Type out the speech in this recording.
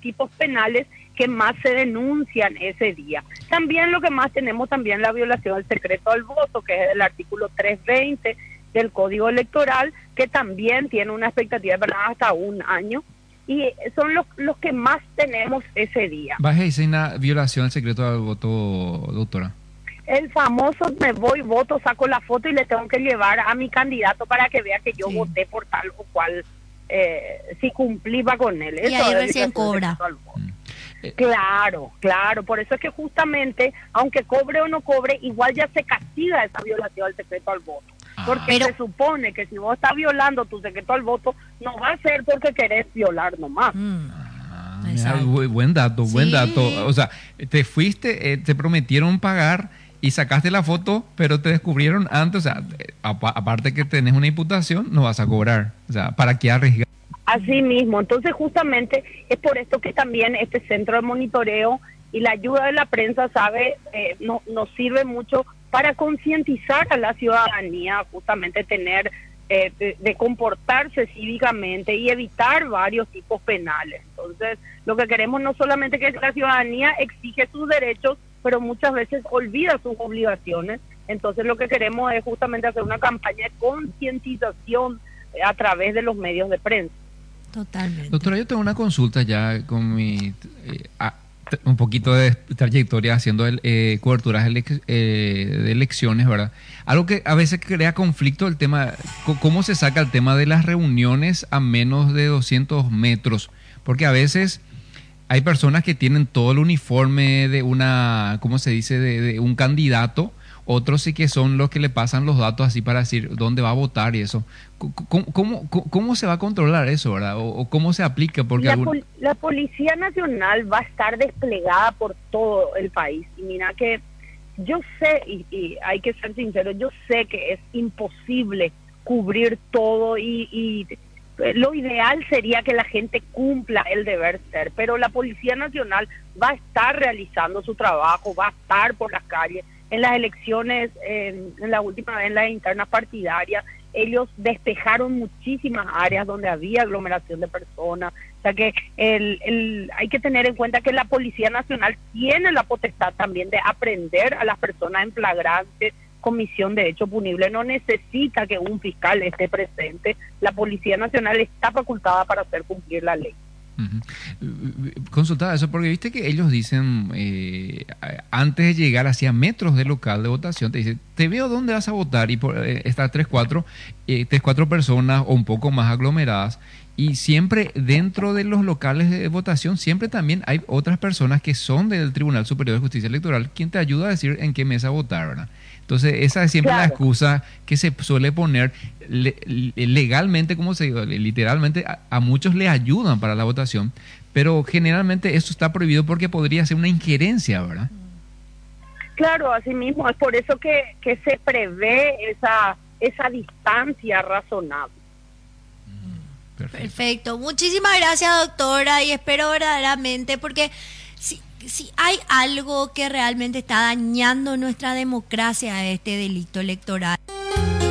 tipos penales que más se denuncian ese día. También lo que más tenemos también la violación al secreto al voto, que es el artículo 320 del Código Electoral, que también tiene una expectativa de verdad hasta un año, y son los que más tenemos ese día. ¿Vas a decir una violación al secreto al voto, doctora? El famoso me voy, voto, saco la foto y le tengo que llevar a mi candidato para que vea que yo voté por tal o cual, si cumplía con él. Y eso ahí es recién cobra. Claro, por eso es que justamente, aunque cobre o no cobre, igual ya se castiga esa violación al secreto al voto. Porque se supone que si vos estás violando tu secreto al voto, no va a ser porque querés violar nomás. Mira, buen dato, buen dato. O sea, te fuiste, te prometieron pagar y sacaste la foto, pero te descubrieron antes. O sea, aparte que tenés una imputación, no vas a cobrar. O sea, ¿para qué arriesgar? Así mismo. Entonces, justamente es por esto que también este centro de monitoreo y la ayuda de la prensa, nos sirve mucho para concientizar a la ciudadanía, justamente tener de comportarse cívicamente y evitar varios tipos penales. Entonces, lo que queremos no solamente que la ciudadanía exige sus derechos, pero muchas veces olvida sus obligaciones. Entonces, lo que queremos es justamente hacer una campaña de concientización a través de los medios de prensa. Totalmente. Doctora, yo tengo una consulta ya con mi un poquito de trayectoria haciendo coberturas de elecciones, ¿verdad? Algo que a veces crea conflicto, el tema, cómo se saca el tema de las reuniones a menos de 200 metros, porque a veces hay personas que tienen todo el uniforme de una, ¿cómo se dice?, de un candidato. Otros sí que son los que le pasan los datos así para decir dónde va a votar y eso. ¿Cómo se va a controlar eso, verdad? ¿O cómo se aplica? Porque la Policía Nacional va a estar desplegada por todo el país. Y mira que yo sé, y hay que ser sincero, yo sé que es imposible cubrir todo y lo ideal sería que la gente cumpla el deber ser, pero la Policía Nacional va a estar realizando su trabajo, va a estar por las calles. En las elecciones, en la última vez, en las internas partidarias, ellos despejaron muchísimas áreas donde había aglomeración de personas. O sea que hay que tener en cuenta que la Policía Nacional tiene la potestad también de aprender a las personas en flagrante comisión de hecho punible. No necesita que un fiscal esté presente. La Policía Nacional está facultada para hacer cumplir la ley. Consultaba eso porque viste que ellos dicen antes de llegar hacia metros del local de votación, te dicen, te veo dónde vas a votar, y por estas tres, cuatro personas o un poco más aglomeradas, y siempre dentro de los locales de votación siempre también hay otras personas que son del Tribunal Superior de Justicia Electoral quien te ayuda a decir en qué mesa votar, ¿verdad? Entonces esa es siempre la excusa que se suele poner legalmente, como se dice, literalmente a muchos les ayudan para la votación, pero generalmente esto está prohibido porque podría ser una injerencia, ¿verdad? Claro, así mismo, es por eso que se prevé esa distancia razonable. Perfecto. Muchísimas gracias, doctora, y espero verdaderamente, porque si hay algo que realmente está dañando nuestra democracia, este delito electoral.